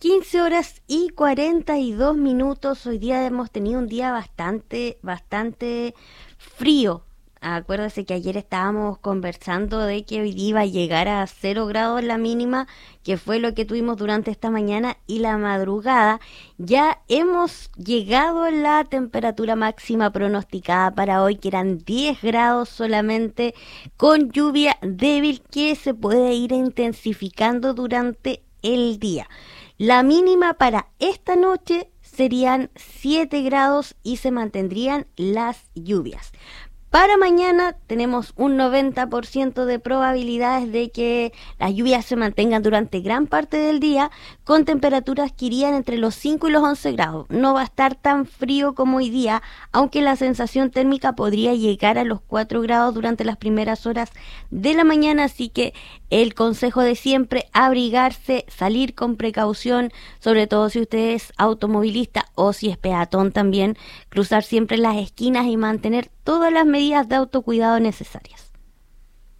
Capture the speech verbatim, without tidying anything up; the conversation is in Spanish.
quince horas y cuarenta y dos minutos. Hoy día hemos tenido un día bastante, bastante frío. Acuérdese que ayer estábamos conversando de que hoy día iba a llegar a cero grados la mínima, que fue lo que tuvimos durante esta mañana y la madrugada. Ya hemos llegado a la temperatura máxima pronosticada para hoy, que eran diez grados solamente, con lluvia débil que se puede ir intensificando durante el día. La mínima para esta noche serían siete grados y se mantendrían las lluvias. Para mañana tenemos un noventa por ciento de probabilidades de que las lluvias se mantengan durante gran parte del día, con temperaturas que irían entre los cinco y los once grados. No va a estar tan frío como hoy día, aunque la sensación térmica podría llegar a los cuatro grados durante las primeras horas de la mañana, así que el consejo de siempre: abrigarse, salir con precaución, sobre todo si usted es automovilista o si es peatón también, cruzar siempre las esquinas y mantener todas las medidas de autocuidado necesarias.